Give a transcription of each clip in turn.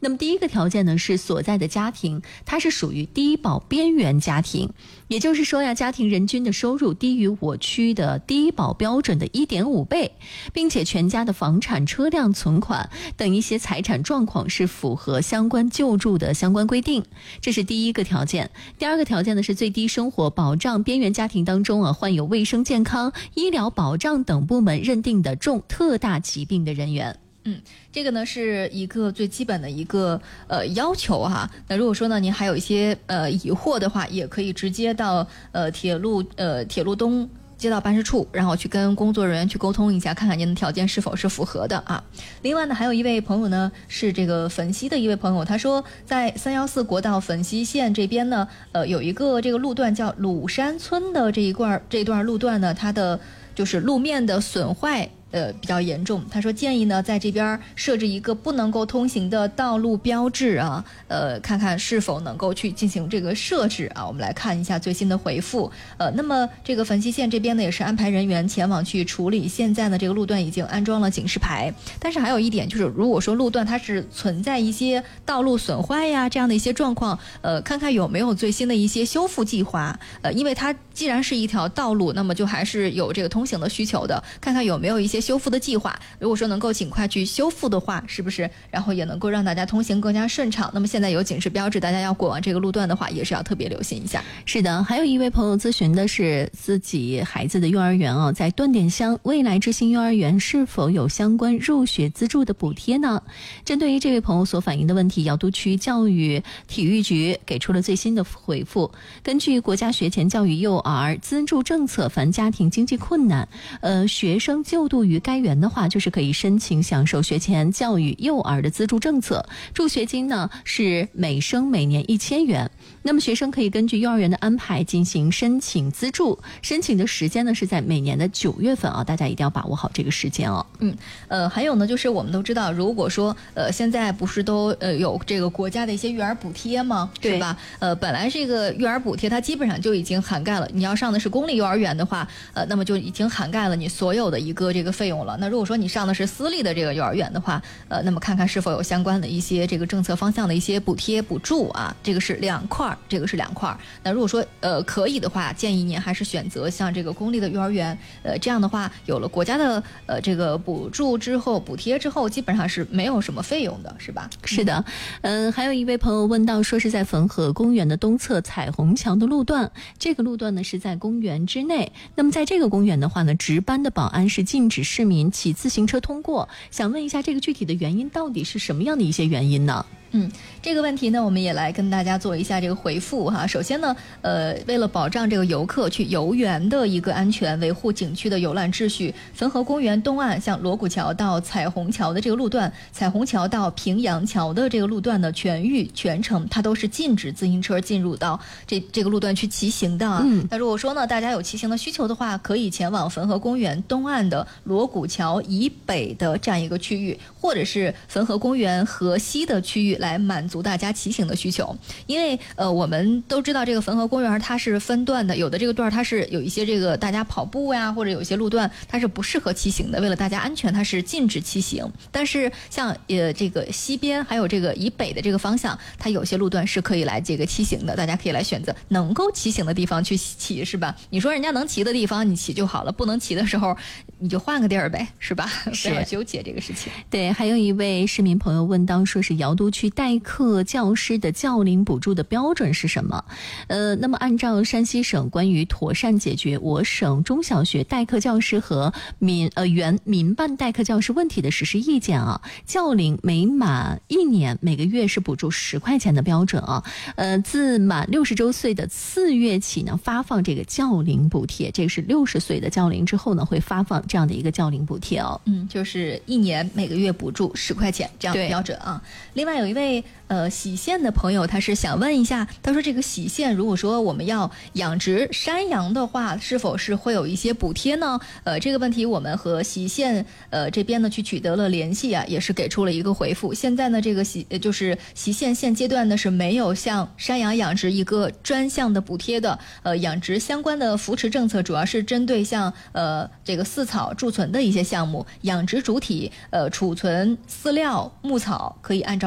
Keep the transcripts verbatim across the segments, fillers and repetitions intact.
那么第一个条件呢是所在的家庭它是属于低保边缘家庭，也就是说呀，家庭人均的收入低于我区的低保标准的 一点五倍，并且全家的房产、车辆、存款等一些财产状况是符合相关救助的相关规定，这是第一个条件。第二个条件呢是最低生活保障边缘家庭当中啊，患有卫生健康、医疗保障等部门认定的重特大疾病的人员。 嗯，这个呢是一个最基本的一个呃要求哈。那如果说呢您还有一些呃疑惑的话，也可以直接到呃铁路呃铁路东街道办事处，然后去跟工作人员去沟通一下，看看您的条件是否是符合的啊。另外呢，还有一位朋友呢是这个汾西的一位朋友，他说在三幺四国道汾西线这边呢，呃有一个这个路段叫鲁山村的这一段这段路段呢，它的就是路面的损坏呃，比较严重。他说建议呢，在这边设置一个不能够通行的道路标志啊，呃，看看是否能够去进行这个设置啊。我们来看一下最新的回复。呃，那么这个汾西线这边呢，也是安排人员前往去处理。现在呢，这个路段已经安装了警示牌，但是还有一点就是，如果说路段它是存在一些道路损坏呀这样的一些状况，呃，看看有没有最新的一些修复计划。呃，因为它既然是一条道路，那么就还是有这个通行的需求的，看看有没有一些修复的计划，如果说能够尽快去修复的话，是不是然后也能够让大家通行更加顺畅。那么现在有警示标志，大家要过往这个路段的话，也是要特别留心一下。 是的，还有一位朋友咨询的是自己孩子的幼儿园啊，在断点乡未来之星幼儿园是否有相关入学资助的补贴呢？针对于这位朋友所反映的问题，瑶都区教育体育局给出了最新的回复。根据国家学前教育幼儿资助政策，凡家庭经济困难，呃，学生就读于该园的话，就是可以申请享受学前教育幼儿的资助政策，助学金呢是每生每年一千元。那么学生可以根据幼儿园的安排进行申请资助，申请的时间呢是在每年的九月份啊，大家一定要把握好这个时间哦。 嗯，呃，还有呢，就是我们都知道，如果说呃现在不是都呃有这个国家的一些育儿补贴吗？是吧？呃，本来这个育儿补贴它基本上就已经涵盖了，你要上的是公立幼儿园的话，呃，那么就已经涵盖了你所有的一个这个费用了。那如果说你上的是私立的这个幼儿园的话，呃，那么看看是否有相关的一些这个政策方向的一些补贴补助啊，这个是两块，这个是两块。那如果说呃可以的话，建议您还是选择像这个公立的幼儿园，呃，这样的话有了国家的呃这个补助之后，补贴之后，基本上是没有什么费用的，是吧？ 是的，嗯、呃，还有一位朋友问到，说是在汾河公园的东侧彩虹桥的路段，这个路段呢是在公园之内。那么在这个公园的话呢，值班的保安是禁止市民骑自行车通过。想问一下，这个具体的原因到底是什么样的一些原因呢？ 嗯，这个问题呢，我们也来跟大家做一下这个回复哈。首先呢，呃，为了保障这个游客去游园的一个安全，维护景区的游览秩序，汾河公园东岸像锣鼓桥到彩虹桥的这个路段，彩虹桥到平阳桥的这个路段呢，全域全程它都是禁止自行车进入到这这个路段去骑行的啊。嗯，那如果说呢，大家有骑行的需求的话，可以前往汾河公园东岸的锣鼓桥以北的这样一个区域，或者是汾河公园河西的区域，来满足大家骑行的需求。因为呃我们都知道这个汾河公园它是分段的，有的这个段它是有一些这个大家跑步呀，或者有一些路段它是不适合骑行的，为了大家安全它是禁止骑行。但是像呃这个西边还有这个以北的这个方向，它有些路段是可以来这个骑行的，大家可以来选择能够骑行的地方去骑，是吧？你说人家能骑的地方你骑就好了，不能骑的时候你就换个地儿呗，是吧？不要纠结这个事情。 对，还有一位市民朋友问到，说是瑶都区代课教师的教龄补助的标准是什么？呃，那么按照山西省关于妥善解决我省中小学代课教师和民呃原民办代课教师问题的实施意见啊，教龄每满一年每个月是补助十块钱的标准啊。呃，自满六十周岁的次月起呢，发放这个教龄补贴，这是六十岁的教龄之后呢，会发放这样的一个教龄补贴哦。 嗯，就是一年每个月补助十块钱这样的标准啊。另外有一位呃喜县的朋友，他是想问一下，他说这个喜县如果说我们要养殖山羊的话，是否是会有一些补贴呢？呃，这个问题我们和喜县呃这边呢去取得了联系啊，也是给出了一个回复。现在呢，这个喜就是喜县现阶段呢是没有向山羊养殖一个专项的补贴的。呃，养殖相关的扶持政策主要是针对像呃这个饲草贮存的一些项目，养殖主体呃储存饲料牧草可以按照规定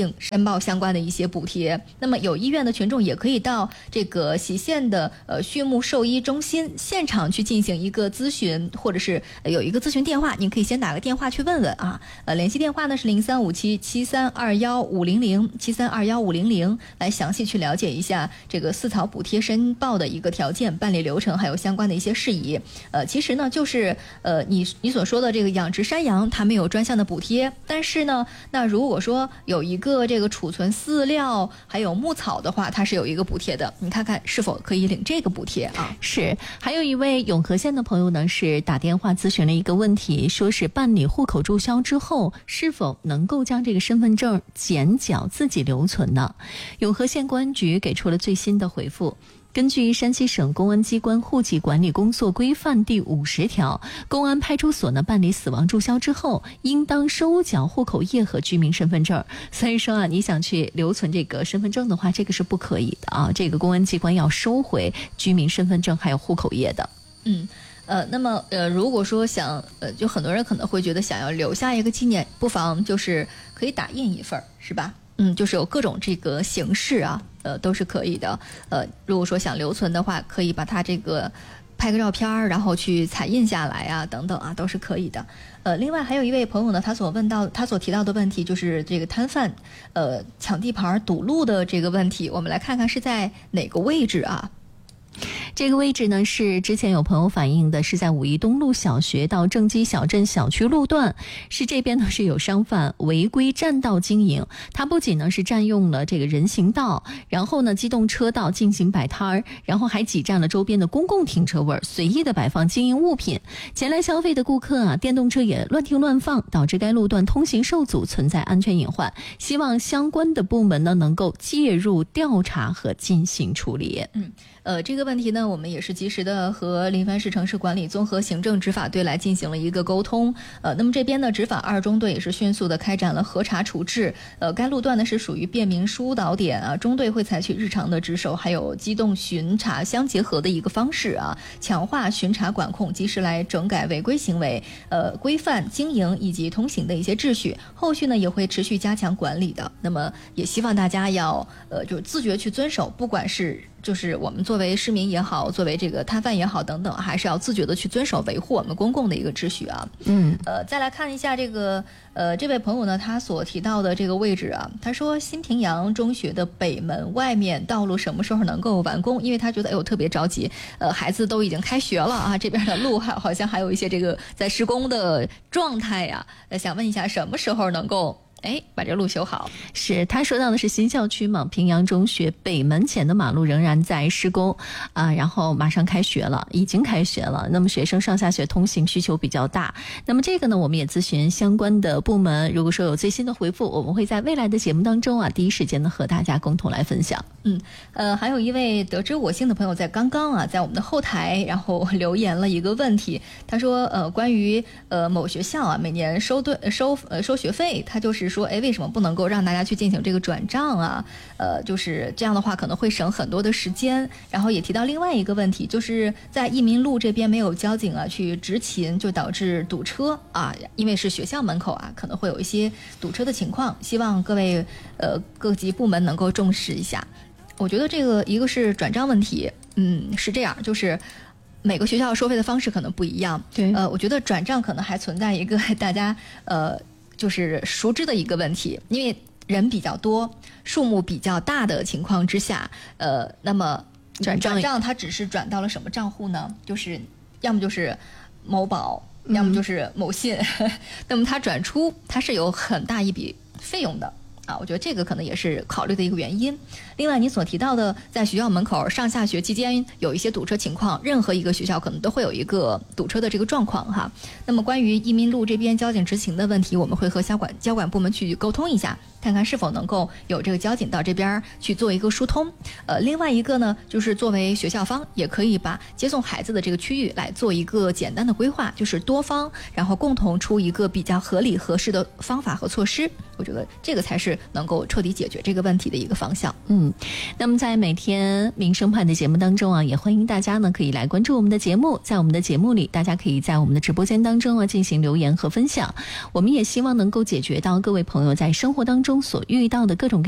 性申报相关的一些补贴。那么有意愿的群众也可以到这个喜县的呃畜牧兽医中心现场去进行一个咨询，或者是有一个咨询电话，您可以先打个电话去问问啊。呃，联系电话呢是零三五七七三二幺五零零七三二幺五零零，来详细去了解一下这个饲草补贴申报的一个条件、办理流程，还有相关的一些事宜。呃，其实呢，就是呃你你所说的这个养殖山羊，它没有专项的补贴，但是呢，那如果说有一个这个储存饲料还有牧草的话，它是有一个补贴的，你看看是否可以领这个补贴啊？ 是，还有一位永和县的朋友呢，是打电话咨询了一个问题，说是办理户口注销之后，是否能够将这个身份证减缴自己留存呢？永和县公安局给出了最新的回复。根据山西省公安机关户籍管理工作规范第五十条，公安派出所呢办理死亡注销之后，应当收缴户口页和居民身份证。所以说啊，你想去留存这个身份证的话，这个是不可以的啊，这个公安机关要收回居民身份证还有户口页的。 嗯。呃，那么呃，如果说想呃，就很多人可能会觉得想要留下一个纪念，不妨就是可以打印一份，是吧？嗯，就是有各种这个形式啊，呃，都是可以的。呃，如果说想留存的话，可以把它这个拍个照片，然后去彩印下来啊，等等啊，都是可以的。呃，另外还有一位朋友呢，他所问到他所提到的问题就是这个摊贩呃抢地盘堵路的这个问题，我们来看看是在哪个位置啊？ 这个位置呢，是之前有朋友反映的，是在武义东路小学到正基小镇小区路段，是这边呢是有商贩违规占道经营，他不仅呢是占用了这个人行道，然后呢机动车道进行摆摊儿，然后还挤占了周边的公共停车位，随意的摆放经营物品，前来消费的顾客啊，电动车也乱停乱放，导致该路段通行受阻，存在安全隐患。希望相关的部门呢能够介入调查和进行处理。 嗯。呃，这个问题呢，我们也是及时的和临汾市城市管理综合行政执法队来进行了一个沟通。呃，那么这边呢，执法二中队也是迅速的开展了核查处置。呃，该路段呢是属于便民疏导点啊，中队会采取日常的值守还有机动巡查相结合的一个方式啊，强化巡查管控，及时来整改违规行为，呃，规范经营以及通行的一些秩序。后续呢也会持续加强管理的。那么也希望大家要呃，就是自觉去遵守，不管是就是我们作为市民也好，作为这个摊贩也好等等，还是要自觉的去遵守维护我们公共的一个秩序啊。 嗯， 呃，再来看一下这个呃这位朋友呢，他所提到的这个位置啊，他说新平阳中学的北门外面道路什么时候能够完工？因为他觉得哎呦特别着急，呃，孩子都已经开学了啊，这边的路还好像还有一些这个在施工的状态呀、啊，想问一下什么时候能够哎，把这路修好。 是他说到的是新校区嘛，平阳中学北门前的马路仍然在施工啊，然后马上开学了，已经开学了。那么学生上下学通行需求比较大，那么这个呢，我们也咨询相关的部门，如果说有最新的回复，我们会在未来的节目当中啊，第一时间的和大家共同来分享。 嗯，呃，还有一位得知我姓的朋友在刚刚啊，在我们的后台，然后留言了一个问题，他说，呃，关于呃某学校啊，每年收对收呃收学费，他就是说，哎，为什么不能够让大家去进行这个转账啊？呃，就是这样的话可能会省很多的时间。然后也提到另外一个问题，就是在益民路这边没有交警啊去执勤，就导致堵车啊，因为是学校门口啊，可能会有一些堵车的情况。希望各位呃各级部门能够重视一下。我觉得这个一个是转账问题，嗯，是这样，就是每个学校收费的方式可能不一样。 对， 呃，我觉得转账可能还存在一个大家呃就是熟知的一个问题，因为人比较多，数目比较大的情况之下，呃，那么转账转账它只是转到了什么账户呢？就是要么就是某宝，要么就是某信，嗯、那么它转出它是有很大一笔费用的。啊，我觉得这个可能也是考虑的一个原因。另外，你所提到的在学校门口上下学期间有一些堵车情况，任何一个学校可能都会有一个堵车的这个状况哈。那么关于益民路这边交警执勤的问题，我们会和交管交管部门去沟通一下，看看是否能够有这个交警到这边去做一个疏通。呃，另外一个呢，就是作为学校方也可以把接送孩子的这个区域来做一个简单的规划，就是多方然后共同出一个比较合理合适的方法和措施。我觉得这个才是能够彻底解决这个问题的一个方向。 嗯，那么在每天民生派的节目当中啊，也欢迎大家呢可以来关注我们的节目，在我们的节目里，大家可以在我们的直播间当中啊进行留言和分享。我们也希望能够解决到各位朋友在生活当中中所遇到的各种各样